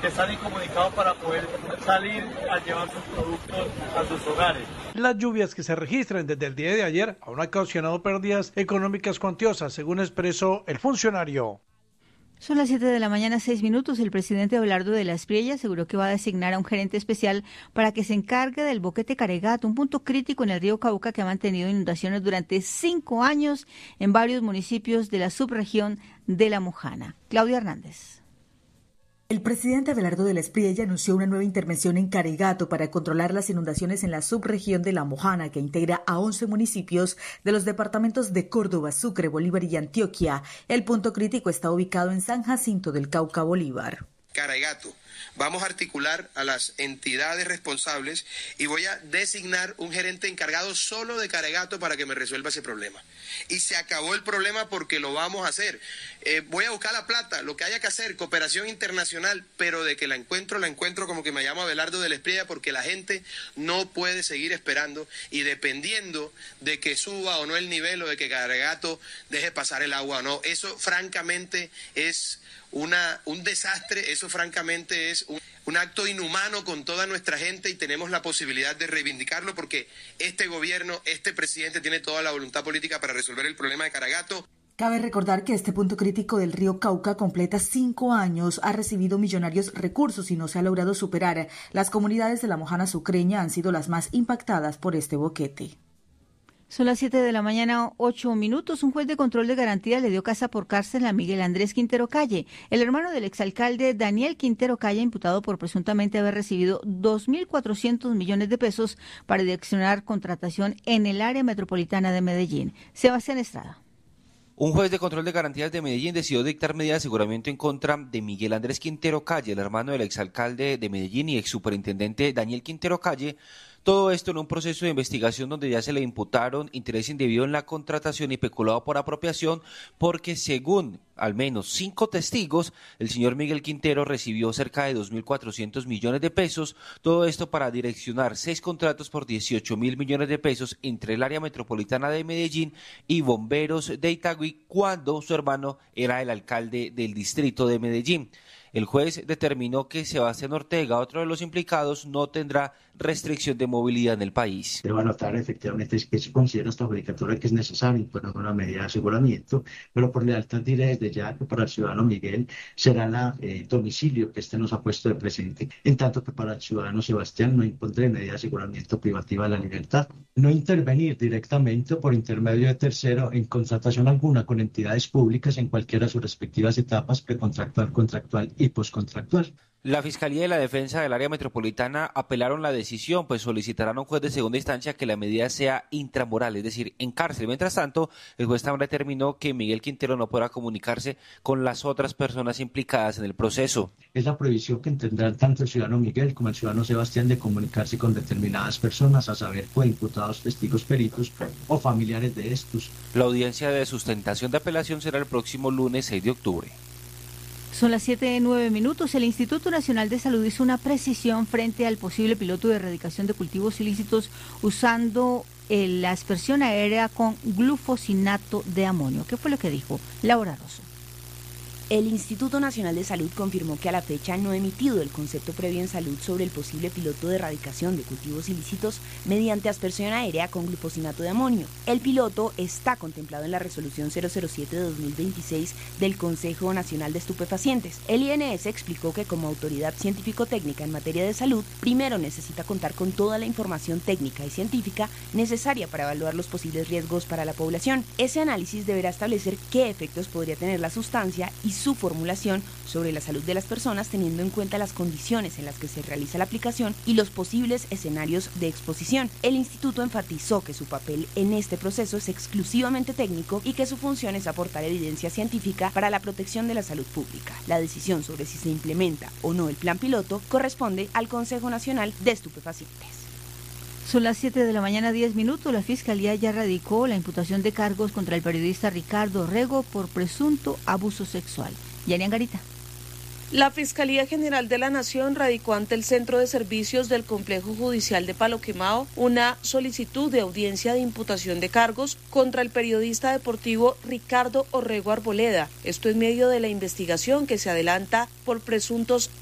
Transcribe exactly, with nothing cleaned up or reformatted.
que están incomunicados para poder salir a llevar sus productos a sus hogares. Las lluvias que se registran desde el día de ayer aún han ocasionado pérdidas económicas cuantiosas, según expresó el funcionario. Son las siete de la mañana, seis minutos. El presidente Abelardo de la Espriella aseguró que va a designar a un gerente especial para que se encargue del boquete Caregato, un punto crítico en el río Cauca que ha mantenido inundaciones durante cinco años en varios municipios de la subregión de La Mojana. Claudia Hernández. El presidente Abelardo de la Espriella anunció una nueva intervención en Caregato para controlar las inundaciones en la subregión de La Mojana, que integra a once municipios de los departamentos de Córdoba, Sucre, Bolívar y Antioquia. El punto crítico está ubicado en San Jacinto del Cauca, Bolívar. Caregato. Vamos a articular a las entidades responsables y voy a designar un gerente encargado solo de Caregato para que me resuelva ese problema. Y se acabó el problema porque lo vamos a hacer. Eh, voy a buscar la plata, lo que haya que hacer, cooperación internacional, pero de que la encuentro, la encuentro como que me llamo Abelardo de la Espriella, porque la gente no puede seguir esperando y dependiendo de que suba o no el nivel o de que Caregato deje pasar el agua o no. Eso francamente es Una, un desastre, eso francamente es un, un acto inhumano con toda nuestra gente y tenemos la posibilidad de reivindicarlo porque este gobierno, este presidente tiene toda la voluntad política para resolver el problema de Caregato. Cabe recordar que este punto crítico del río Cauca completa cinco años, ha recibido millonarios recursos y no se ha logrado superar. Las comunidades de La Mojana sucreña han sido las más impactadas por este boquete. Son las siete de la mañana, ocho minutos. Un juez de control de garantías le dio casa por cárcel a Miguel Andrés Quintero Calle, el hermano del exalcalde Daniel Quintero Calle, imputado por presuntamente haber recibido dos mil cuatrocientos millones de pesos para direccionar contratación en el área metropolitana de Medellín. Sebastián Estrada. Un juez de control de garantías de Medellín decidió dictar medida de aseguramiento en contra de Miguel Andrés Quintero Calle, el hermano del exalcalde de Medellín y exsuperintendente Daniel Quintero Calle. Todo esto en un proceso de investigación donde ya se le imputaron interés indebido en la contratación y peculado por apropiación, porque según al menos cinco testigos, el señor Miguel Quintero recibió cerca de dos mil cuatrocientos millones de pesos, todo esto para direccionar seis contratos por dieciocho mil millones de pesos entre el área metropolitana de Medellín y bomberos de Itagüí, cuando su hermano era el alcalde del distrito de Medellín. El juez determinó que Sebastián Ortega, otro de los implicados, no tendrá restricción de movilidad en el país. Debo anotar efectivamente que se considera esta judicatura que es necesario imponer una medida de aseguramiento, pero por lealtad diré desde ya que para el ciudadano Miguel será la eh, domicilio que este nos ha puesto de presente, en tanto que para el ciudadano Sebastián no impondré medida de aseguramiento privativa de la libertad. No intervenir directamente o por intermedio de tercero en contratación alguna con entidades públicas en cualquiera de sus respectivas etapas, precontractual, contractual y poscontractual. La Fiscalía y la Defensa del Área Metropolitana apelaron la decisión, pues solicitarán a un juez de segunda instancia que la medida sea intramural, es decir, en cárcel. Mientras tanto, el juez también determinó que Miguel Quintero no podrá comunicarse con las otras personas implicadas en el proceso. Es la prohibición que tendrán tanto el ciudadano Miguel como el ciudadano Sebastián de comunicarse con determinadas personas, a saber, coimputados, testigos, peritos o familiares de estos. La audiencia de sustentación de apelación será el próximo lunes seis de octubre. Son las siete, nueve minutos. El Instituto Nacional de Salud hizo una precisión frente al posible piloto de erradicación de cultivos ilícitos usando eh, la aspersión aérea con glufosinato de amonio. ¿Qué fue lo que dijo Laura Rosso? El Instituto Nacional de Salud confirmó que a la fecha no ha emitido el concepto previo en salud sobre el posible piloto de erradicación de cultivos ilícitos mediante aspersión aérea con glufosinato de amonio. El piloto está contemplado en la resolución cero cero siete de dos mil veintiséis del Consejo Nacional de Estupefacientes. El I N S explicó que como autoridad científico-técnica en materia de salud, primero necesita contar con toda la información técnica y científica necesaria para evaluar los posibles riesgos para la población. Ese análisis deberá establecer qué efectos podría tener la sustancia y su formulación sobre la salud de las personas, teniendo en cuenta las condiciones en las que se realiza la aplicación y los posibles escenarios de exposición. El instituto enfatizó que su papel en este proceso es exclusivamente técnico y que su función es aportar evidencia científica para la protección de la salud pública. La decisión sobre si se implementa o no el plan piloto corresponde al Consejo Nacional de Estupefacientes. Son las siete de la mañana, diez minutos. La Fiscalía ya radicó la imputación de cargos contra el periodista Ricardo Rego por presunto abuso sexual. Yani Angarita. La Fiscalía General de la Nación radicó ante el Centro de Servicios del Complejo Judicial de Palo Quemado una solicitud de audiencia de imputación de cargos contra el periodista deportivo Ricardo Orrego Arboleda. Esto en medio de la investigación que se adelanta por presuntos